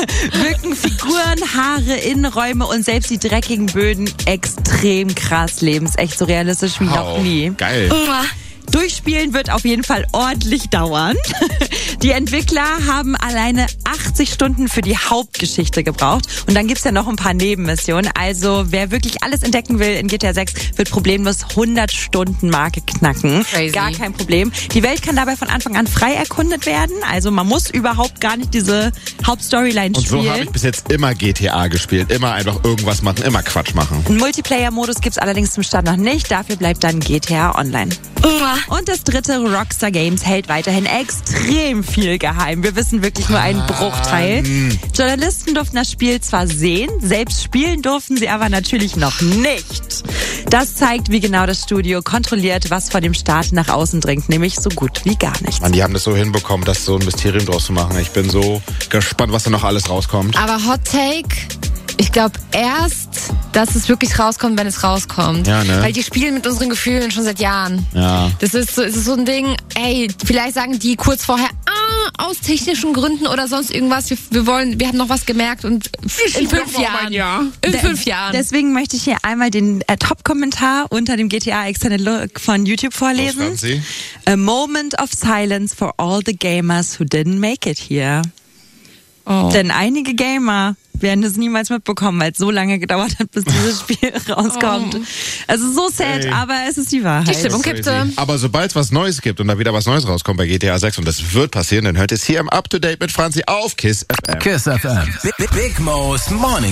wirken Figuren, Haare, Innenräume und selbst die dreckigen Böden extrem krass lebensecht, so realistisch wie noch nie. Geil. Durchspielen wird auf jeden Fall ordentlich dauern. Die Entwickler haben alleine 80 Stunden für die Hauptgeschichte gebraucht. Und dann gibt's ja noch ein paar Nebenmissionen. Also wer wirklich alles entdecken will in GTA 6, wird problemlos 100-Stunden-Marke knacken. Crazy. Gar kein Problem. Die Welt kann dabei von Anfang an frei erkundet werden. Also man muss überhaupt gar nicht diese Hauptstoryline Und spielen. so habe ich bis jetzt immer GTA gespielt. Immer einfach irgendwas machen, immer Quatsch machen. Einen Multiplayer-Modus gibt's allerdings zum Start noch nicht. Dafür bleibt dann GTA Online. Und das dritte, Rockstar Games hält weiterhin extrem viel geheim. Wir wissen wirklich nur einen Bruchteil. Journalisten durften das Spiel zwar sehen, selbst spielen durften sie aber natürlich noch nicht. Das zeigt, wie genau das Studio kontrolliert, was vor dem Start nach außen dringt, nämlich so gut wie gar nichts. Mann, die haben das so hinbekommen, das so ein Mysterium draus zu machen. Ich bin so gespannt, was da noch alles rauskommt. Aber Hot Take, ich glaube erst, dass es wirklich rauskommt, wenn es rauskommt. Ja, ne? Weil die spielen mit unseren Gefühlen schon seit Jahren. Ja. Das ist so ein Ding, ey, vielleicht sagen die kurz vorher, aus technischen Gründen oder sonst irgendwas, wir haben noch was gemerkt und in 5 Jahren. In 5 Jahren. Deswegen möchte ich hier einmal den Top-Kommentar unter dem GTA Extended Look von YouTube vorlesen. A moment of silence for all the gamers who didn't make it here. Oh. Denn einige Gamer werden es niemals mitbekommen, weil es so lange gedauert hat, bis dieses Spiel rauskommt. Also so sad, aber es ist die Wahrheit. Die Stimmung kippte. Aber sobald es was Neues gibt und da wieder was Neues rauskommt bei GTA 6 und das wird passieren, dann hört es hier im Up-to-Date mit Franzi auf KISS FM. KISS FM. Big Mo's Morning